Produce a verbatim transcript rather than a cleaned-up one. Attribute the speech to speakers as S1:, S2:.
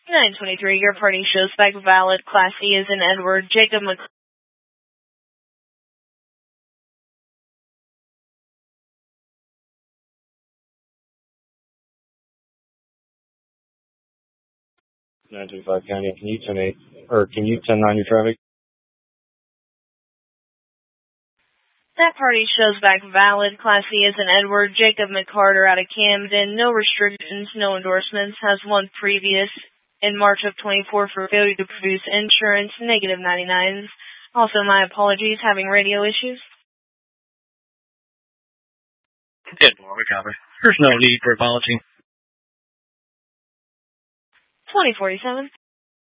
S1: nine twenty-three, your party shows back valid. Class E is in Edward. Jacob Mc...
S2: nine twenty-five County, can you ten eight, or can you ten nine your traffic?
S1: That party shows back valid. Class E is in Edward. Jacob McCarter out of Camden. No restrictions, no endorsements. Has one previous in March of twenty-four for failure to produce insurance, negative ninety-nines. Also, my apologies, having radio issues.
S3: ten four, we copy. There's no need for apology.
S1: twenty forty-seven.